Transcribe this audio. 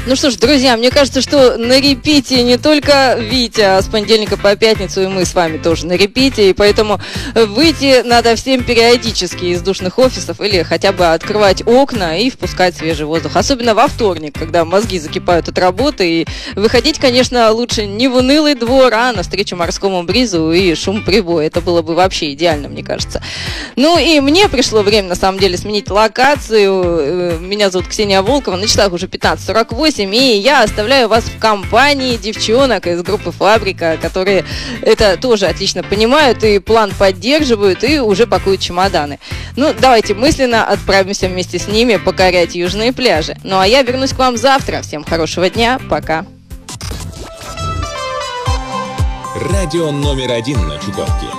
Ну что ж, друзья, мне кажется, что на репите не только Витя, а с понедельника по пятницу и мы с вами тоже на репите, и поэтому выйти надо всем периодически из душных офисов или хотя бы открывать окна и впускать свежий воздух. Особенно во вторник, когда мозги закипают от работы, и выходить, конечно, лучше не в унылый двор, а навстречу морскому бризу и шум прибоя. Это было бы вообще идеально, мне кажется. Ну и мне пришло время, на самом деле, сменить локацию. Меня зовут Ксения Волкова, на часах уже 15:48. И я оставляю вас в компании девчонок из группы «Фабрика», которые это тоже отлично понимают и план поддерживают, и уже пакуют чемоданы. Ну, давайте мысленно отправимся вместе с ними покорять южные пляжи. Ну, а я вернусь к вам завтра. Всем хорошего дня. Пока. Радио номер 1 на Чукотке.